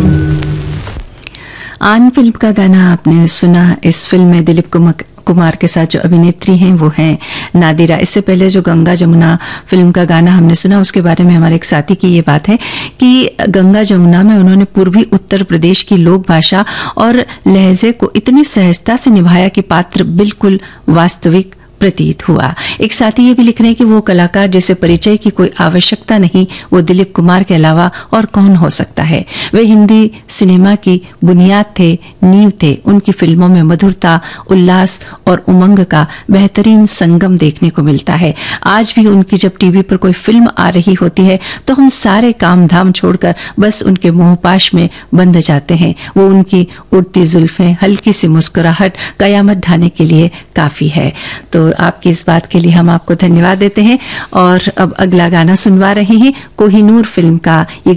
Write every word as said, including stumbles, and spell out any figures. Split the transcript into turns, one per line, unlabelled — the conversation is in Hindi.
आन फिल्म का गाना आपने सुना। इस फिल्म में दिलीप कुमार कुमार के साथ जो अभिनेत्री हैं वो हैं नादिरा। इससे पहले जो गंगा जमुना फिल्म का गाना हमने सुना, उसके बारे में हमारे एक साथी की ये बात है कि गंगा जमुना में उन्होंने पूर्वी उत्तर प्रदेश की लोक भाषा और लहजे को इतनी सहजता से निभाया कि पात्र बिल्कुल वास्तविक प्रतीत हुआ। एक साथी ये भी लिख रहे हैं कि वो कलाकार जैसे परिचय की कोई आवश्यकता नहीं, वो दिलीप कुमार के अलावा और कौन हो सकता है। वे हिंदी सिनेमा की बुनियाद थे, नींव थे। उनकी फिल्मों में मधुरता, उल्लास और उमंग का बेहतरीन संगम देखने को मिलता है। आज भी उनकी जब टीवी पर कोई फिल्म आ रही होती है तो हम सारे काम धाम छोड़कर बस उनके मोहपाश में बंध जाते हैं। वो उनकी उड़ती जुल्फें, हल्की सी मुस्कुराहट कयामत ढाने के लिए काफी है। तो आपकी इस बात के लिए हम आपको धन्यवाद देते हैं। और अब अगला गाना सुनवा रहे हैं कोहिनूर फिल्म का। ये